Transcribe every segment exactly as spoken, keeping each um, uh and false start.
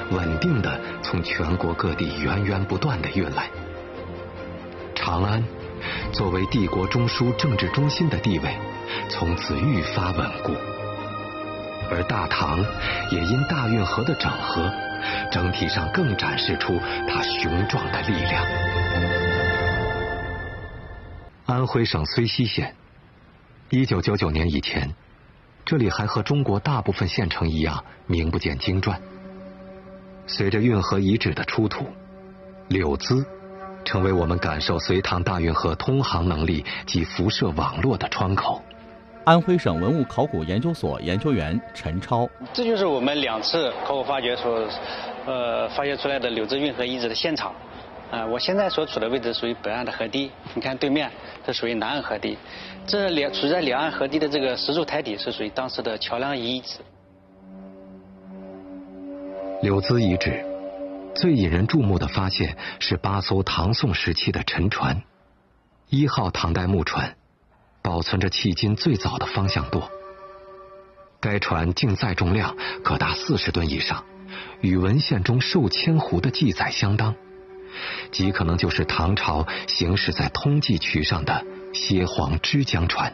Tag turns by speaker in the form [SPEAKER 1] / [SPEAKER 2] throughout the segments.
[SPEAKER 1] 稳定地从全国各地源源不断地运来。长安作为帝国中枢政治中心的地位从此愈发稳固，而大唐也因大运河的整合，整体上更展示出它雄壮的力量。安徽省睢溪县，一九九九年以前，这里还和中国大部分县城一样名不见经传。随着运河遗址的出土，柳资成为我们感受隋唐大运河通航能力及辐射网络的窗口。
[SPEAKER 2] 安徽省文物考古研究所研究员陈超，
[SPEAKER 3] 这就是我们两次考古发掘所，呃，发掘出来的柳资运河遗址的现场。啊、呃，我现在所处的位置属于北岸的河堤，你看对面这属于南岸河堤，这两处在两岸河堤的这个石柱台底是属于当时的桥梁遗址。
[SPEAKER 1] 柳资遗址最引人注目的发现是八艘唐宋时期的沉船，一号唐代木船保存着迄今最早的方向舵，该船净载重量可达四十吨以上，与文献中受铅壶的记载相当，极可能就是唐朝行驶在通济渠上的蝎黄支江船。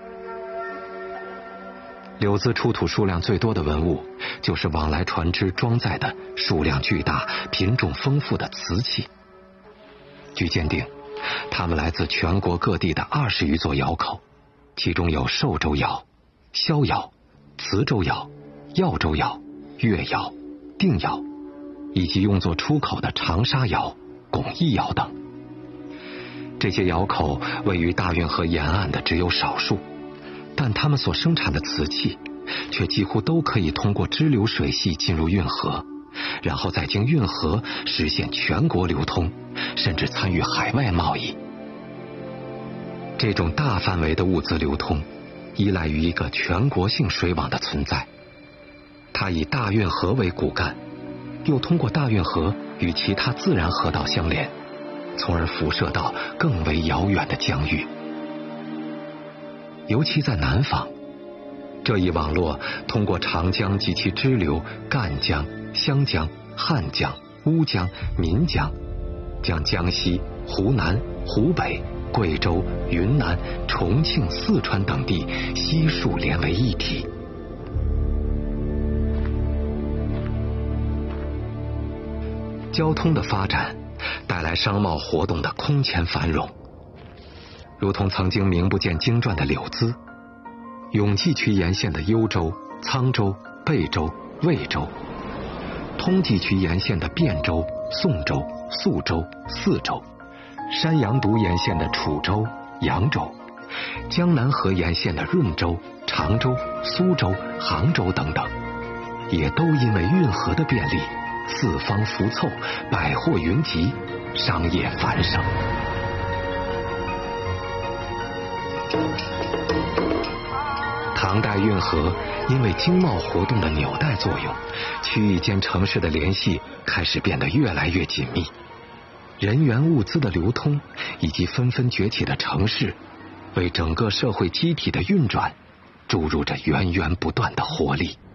[SPEAKER 1] 柳资出土数量最多的文物，就是往来船只装载的数量巨大、品种丰富的瓷器。据鉴定，它们来自全国各地的二十余座窑口，其中有寿州窑、萧窑、磁州窑、耀州窑、越窑、定窑，以及用作出口的长沙窑、巩义窑等。这些窑口位于大运河沿岸的只有少数，但他们所生产的瓷器却几乎都可以通过支流水系进入运河，然后再经运河实现全国流通，甚至参与海外贸易。这种大范围的物资流通依赖于一个全国性水网的存在，它以大运河为骨干，又通过大运河与其他自然河道相连，从而辐射到更为遥远的疆域。尤其在南方，这一网络通过长江及其支流赣江、湘江、汉江、乌江、岷江，将江西、湖南、湖北、贵州、云南、重庆、四川等地悉数连为一体。交通的发展带来商贸活动的空前繁荣，如同曾经名不见经传的柳资，永济渠沿线的幽州、沧州、贝州、魏州，通济渠沿线的汴州、宋州、肃州、泗州，山阳渎沿线的楚州、扬州，江南河沿线的润州、常州、苏州、杭州等等，也都因为运河的便利，四方辐凑，百货云集，商业繁盛。唐代运河因为经贸活动的纽带作用，区域间城市的联系开始变得越来越紧密，人员物资的流通以及纷纷崛起的城市，为整个社会机体的运转注入着源源不断的活力。